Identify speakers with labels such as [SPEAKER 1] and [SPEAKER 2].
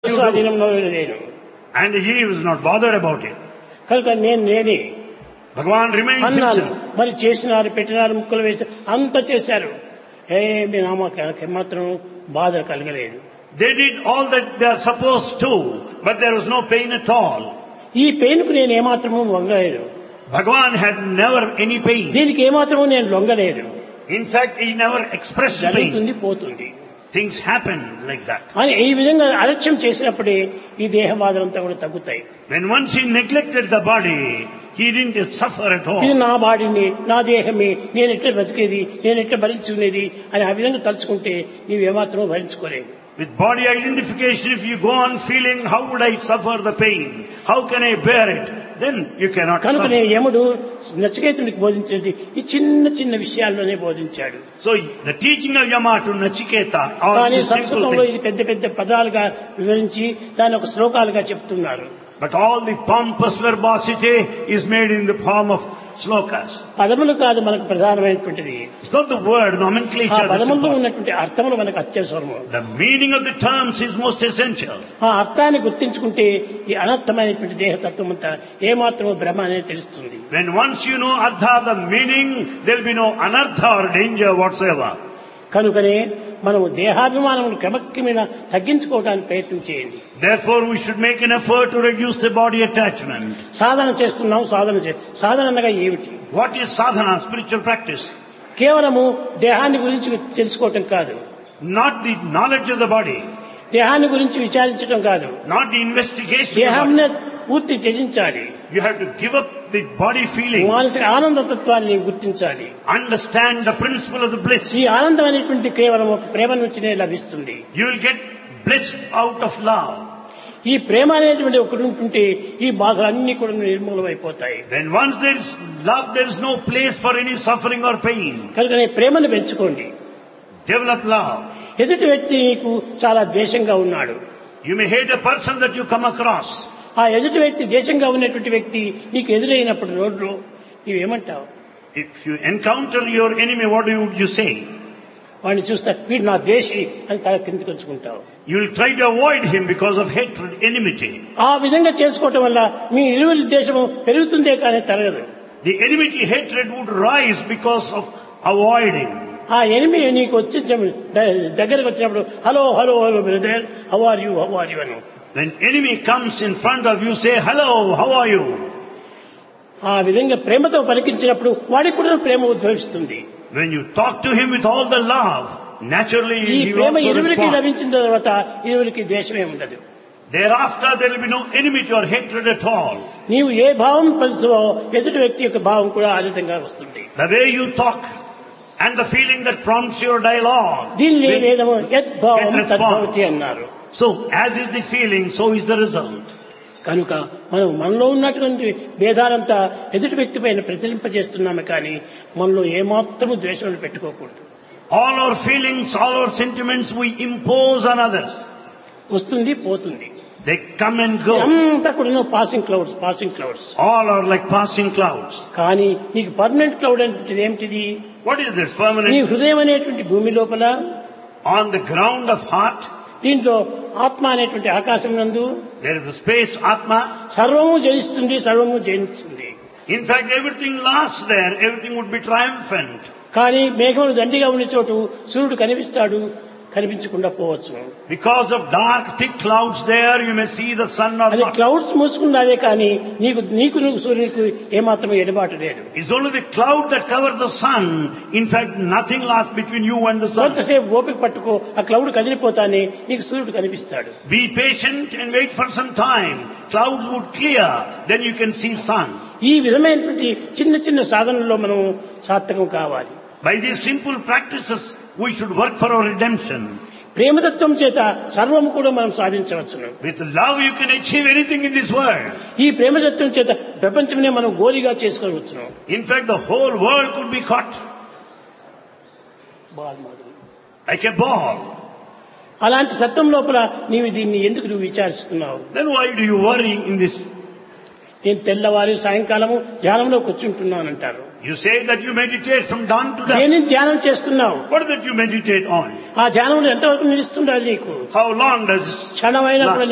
[SPEAKER 1] స్వాధీనంలో లేను.
[SPEAKER 2] And he was not bothered about it.
[SPEAKER 1] కనుక నేనే
[SPEAKER 2] Bhagavan remained
[SPEAKER 1] అన్నాను.
[SPEAKER 2] himself.
[SPEAKER 1] మరి చేసినారు, పెట్టినారు, ముక్కలు వేసి అంత చేశారు. ఏమి నామకి మాత్రం బాధ కలగలేదు.
[SPEAKER 2] They did all that they are supposed to, but there was no pain at all.
[SPEAKER 1] ఈ పెయిన్ కు నేను ఏమాత్రము లొంగలేదు.
[SPEAKER 2] Bhagavan had never any pain.
[SPEAKER 1] దీనికి ఏమాత్రము నేను లొంగలేదు.
[SPEAKER 2] In fact, he never expressed pain.
[SPEAKER 1] జరుగుతుంది, పోతుంది
[SPEAKER 2] Things happen like that.
[SPEAKER 1] అని ఈ విధంగా అలక్ష్యం చేసినప్పుడే ఈ దేహ బాధలంతా కూడా తగ్గుతాయి.
[SPEAKER 2] When once he neglected the body, he didn't suffer at
[SPEAKER 1] ఇది
[SPEAKER 2] all.
[SPEAKER 1] నా బాడీని, నా దేహమే, నేను ఎట్లా బతికేది, నేను ఎట్లా భరించుకునేది అని ఆ విధంగా తలుచుకుంటే నీవు ఏమాత్రమూ భరించుకోలేవు.
[SPEAKER 2] With body identification, if you go on feeling, how would I suffer the pain? How can I bear it? Then you cannot
[SPEAKER 1] కనుకనే
[SPEAKER 2] suffer.
[SPEAKER 1] యముడు నచికేతునికి బోధించేది ఈ చిన్న చిన్న విషయాల్లోనే బోధించాడు.
[SPEAKER 2] So the teaching of Yama to Nachiketa, all
[SPEAKER 1] కానీ
[SPEAKER 2] these simple
[SPEAKER 1] సంస్కృతంలో
[SPEAKER 2] things.
[SPEAKER 1] ఇది పెద్ద పెద్ద పదాలుగా వివరించి దాని ఒక శ్లోకాలుగా చెప్తున్నారు.
[SPEAKER 2] But all the pompous verbosity is made in the form of slokas.
[SPEAKER 1] పదములు కాదు మనకు ప్రధానమైనటువంటిది,
[SPEAKER 2] It's not the word
[SPEAKER 1] ఆ
[SPEAKER 2] nomenclature that's
[SPEAKER 1] పదముల్లో
[SPEAKER 2] important.
[SPEAKER 1] ఉన్నటువంటి అర్థములు మనకు అత్యవసరము.
[SPEAKER 2] The meaning of the terms is most essential.
[SPEAKER 1] ఆ అర్థాన్ని గుర్తించుకుంటే ఈ అనర్థమైనటువంటి దేహతత్వం అంతా ఏమాత్రమో భ్రమ అనేది తెలుస్తుంది.
[SPEAKER 2] When once you know Artha, the meaning, there will be no anartha or danger whatsoever.
[SPEAKER 1] కనుకనే మనము దేహాభిమానం క్రమక్రమేణ తగ్గించుకోవడానికి ప్రయత్నం చేయండి.
[SPEAKER 2] Therefore, we should make an effort to reduce the body attachment.
[SPEAKER 1] సాధన చేస్తున్నాం, సాధన అనగా ఏమిటి?
[SPEAKER 2] What is sadhana, spiritual practice?
[SPEAKER 1] కేవలము దేహాన్ని గురించి తెలుసుకోవటం కాదు,
[SPEAKER 2] Not the knowledge of the body,
[SPEAKER 1] దేహాన్ని గురించి విచారించడం కాదు,
[SPEAKER 2] not the investigation of the
[SPEAKER 1] దేహాన్ని
[SPEAKER 2] body.
[SPEAKER 1] పూర్తి త్యజించాలి.
[SPEAKER 2] You have to give up the body feeling.
[SPEAKER 1] మానసిక ఆనందతత్వాన్ని గుర్తించాలి.
[SPEAKER 2] Understand the principle of the bliss.
[SPEAKER 1] ఈ ఆనందం అనేటువంటిది కేవలం ఒక ప్రేమ నుంచినే లభిస్తుంది.
[SPEAKER 2] You will get bliss out of love.
[SPEAKER 1] ఈ ప్రేమ అనేటువంటి ఒకటి ఉంటుంటే ఈ బాధలన్నీ కూడా నిర్మూలమైపోతాయి.
[SPEAKER 2] When once there is love, there is no place for any suffering or pain.
[SPEAKER 1] కనుక ప్రేమను పెంచుకోండి.
[SPEAKER 2] Develop love.
[SPEAKER 1] ఎదుటి వ్యక్తి నీకు చాలా ద్వేషంగా ఉన్నాడు.
[SPEAKER 2] You may hate a person that you come across.
[SPEAKER 1] ఆ ఎదుటి వ్యక్తి ద్వేషంగా ఉన్నటువంటి వ్యక్తి నీకు ఎదురైనప్పుడు రోడ్లో నీవేమంటావు?
[SPEAKER 2] If you encounter your enemy, what would you say?
[SPEAKER 1] వాడిని చూస్తా వీడు నా ద్వేషి అని తల కిందకి ఉంచుకుంటావు.
[SPEAKER 2] You will try to avoid him because of hatred, enmity.
[SPEAKER 1] ఆ విధంగా చేసుకోవటం వల్ల మీ ఇరువురి ద్వేషము పెరుగుతుందే కానీ తరగదు.
[SPEAKER 2] The enmity, hatred would rise because of avoiding.
[SPEAKER 1] ఆ ఎనిమి నీకు వచ్చి దగ్గరకు వచ్చినప్పుడు hello hello hello brother, how are you అని
[SPEAKER 2] When enemy comes in front of you, say, hello, how are you?
[SPEAKER 1] ఆ విధంగా ప్రేమతో పలికించినప్పుడు వాడికి కూడా ప్రేమ ఉద్భవిస్తుంది.
[SPEAKER 2] When you talk to him with all the love, naturally
[SPEAKER 1] ఈ
[SPEAKER 2] he will
[SPEAKER 1] ప్రేమ
[SPEAKER 2] also
[SPEAKER 1] ఇరువురికి
[SPEAKER 2] respond.
[SPEAKER 1] లభించిన తర్వాత ఇరువురికి ద్వేషమే ఉండదు.
[SPEAKER 2] Thereafter, there will be no enmity or hatred at all.
[SPEAKER 1] నీవు ఏ భావం పలుచువో ఎదుటి వ్యక్తి యొక్క భావం కూడా ఆ విధంగా వస్తుంది.
[SPEAKER 2] The way you talk and the feeling that prompts your dialogue.
[SPEAKER 1] దీన్ని
[SPEAKER 2] will
[SPEAKER 1] వేదము యద్భావం
[SPEAKER 2] get response.
[SPEAKER 1] తద్భవతి అన్నారు.
[SPEAKER 2] So, as is the feeling, so is the result.
[SPEAKER 1] కనుక మనం మనలో ఉన్నటువంటి భేదాలంతా ఎదుటి వ్యక్తి పైన ప్రతిలింపజేస్తున్నామే కానీ మనలో ఏమాత్రము ద్వేషాలు పెట్టుకోకూడదు.
[SPEAKER 2] All our feelings, all our sentiments we impose on others.
[SPEAKER 1] వస్తుంది, పోతుంది,
[SPEAKER 2] They come and go.
[SPEAKER 1] అంతా కూడా passing clouds.
[SPEAKER 2] All are like passing clouds.
[SPEAKER 1] కానీ నీకు పర్మనెంట్ క్లౌడ్ అనేటువంటిది ఏమిటిది?
[SPEAKER 2] What is this
[SPEAKER 1] నీ
[SPEAKER 2] permanent?
[SPEAKER 1] హృదయం అనేటువంటి భూమి లోపల,
[SPEAKER 2] On the ground of heart,
[SPEAKER 1] దీంట్లో ఆత్మ అనేటువంటి ఆకాశం నందు
[SPEAKER 2] there is a space, Atma.
[SPEAKER 1] సర్వము జనిస్తుంది, సర్వము జనిస్తుంది.
[SPEAKER 2] In fact, everything lasts there. Everything would be triumphant.
[SPEAKER 1] కానీ మేఘములు దండిగా ఉన్న చోటు సూర్యుడు కనిపిస్తాడు, కనిపించకుండా పోవచ్చు.
[SPEAKER 2] Because of dark, thick clouds there, you may see the sun or
[SPEAKER 1] అది
[SPEAKER 2] not.
[SPEAKER 1] క్లౌడ్స్ మూసుకున్నదే కానీ నీకు సూర్యుడికి ఏమాత్రం ఎడబాటు లేదు.
[SPEAKER 2] It's only the cloud that covers the sun. In fact, nothing lasts between you and the sun.
[SPEAKER 1] కొంతసేపు ఓపిక పట్టుకో, ఆ క్లౌడ్ కదిలిపోతానే నీకు సూర్యుడు కనిపిస్తాడు.
[SPEAKER 2] Be patient and wait for some time. Clouds would clear, then you can see sun.
[SPEAKER 1] ఈ విధమైనటువంటి చిన్న చిన్న సాధనల్లో మనం సార్థకం కావాలి.
[SPEAKER 2] By these simple practices, we should work for our redemption.
[SPEAKER 1] ప్రేమతత్వం చేత సర్వము కూడా మనం సాధించవచ్చును.
[SPEAKER 2] With love, you can achieve anything in this world.
[SPEAKER 1] ఈ ప్రేమతత్వం చేత ప్రపంచమునే మనం గోలిగా చేసుకోవచ్చును.
[SPEAKER 2] In fact, the whole world could be caught like a ball.
[SPEAKER 1] అలాంటి సత్యం లోపల నీవు దీన్ని ఎందుకు విచారిస్తున్నావు?
[SPEAKER 2] Then why do you worry in this?
[SPEAKER 1] నేను తెల్లవారి సాయంకాలము ధ్యానంలో కూర్చుంటున్నానంటారు.
[SPEAKER 2] You say that you meditate from dawn to dusk.
[SPEAKER 1] నేను ధ్యానం చేస్తున్నావు.
[SPEAKER 2] What is it you meditate on?
[SPEAKER 1] ఆ ధ్యానంలో ఎంతవరకు నిలుస్తుండాలి నీకు?
[SPEAKER 2] How long does
[SPEAKER 1] క్షణమైనా కూడా